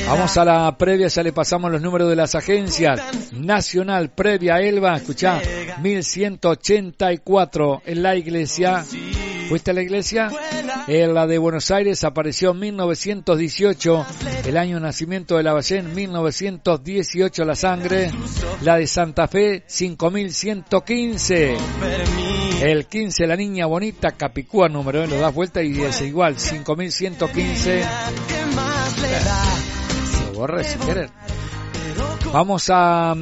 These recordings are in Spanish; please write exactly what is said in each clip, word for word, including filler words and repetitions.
Vamos a la previa, ya le pasamos los números de las agencias. Nacional Previa Elba, escuchá, mil ciento ochenta y cuatro. En la iglesia, ¿fuiste a la iglesia? En la de Buenos Aires apareció en mil novecientos dieciocho, el año de nacimiento de Lavallén, mil novecientos dieciocho la sangre. La de Santa Fe, cinco mil ciento quince. El quince, la niña bonita, Capicúa número, ¿eh? Lo das vuelta y es igual, cinco mil ciento quince. Lo borré si quieres. Vamos a...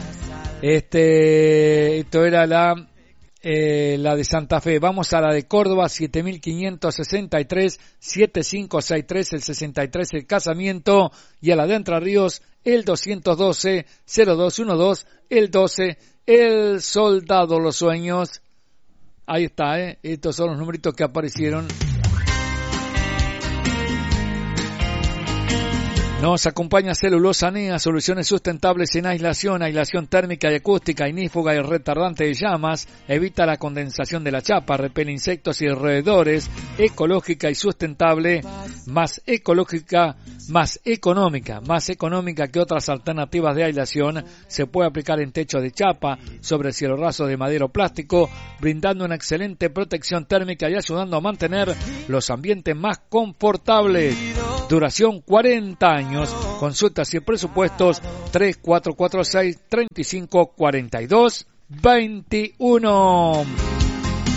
Este... Esto era la... Eh, la de Santa Fe. Vamos a la de Córdoba, siete mil quinientos sesenta y tres, setenta y cinco sesenta y tres, el sesenta y tres el casamiento, y a la de Entre Ríos, el doscientos doce, cero dos uno dos, el doce, el soldado los sueños. Ahí está, ¿eh? Estos son los numeritos que aparecieron. Nos acompaña Celulosa Nea, soluciones sustentables en aislación, aislación térmica y acústica, ignífuga y retardante de llamas, evita la condensación de la chapa, repele insectos y roedores, ecológica y sustentable, más ecológica, más económica, más económica que otras alternativas de aislación, se puede aplicar en techos de chapa, sobre cielo raso de madera o plástico, brindando una excelente protección térmica y ayudando a mantener los ambientes más confortables. Duración cuarenta años. Consultas y presupuestos tres cuatro cuatro seis, tres cinco cuatro dos, dos uno.